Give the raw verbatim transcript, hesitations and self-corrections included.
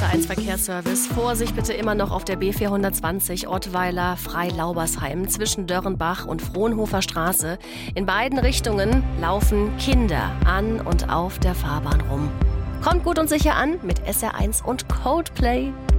eins Verkehrsservice. Vorsicht bitte immer noch auf der B vierhundertzwanzig Ottweiler Freilaubersheim zwischen Dörrenbach und Frohnhofer Straße. In beiden Richtungen laufen Kinder an und auf der Fahrbahn rum. Kommt gut und sicher an mit S R eins und Coldplay.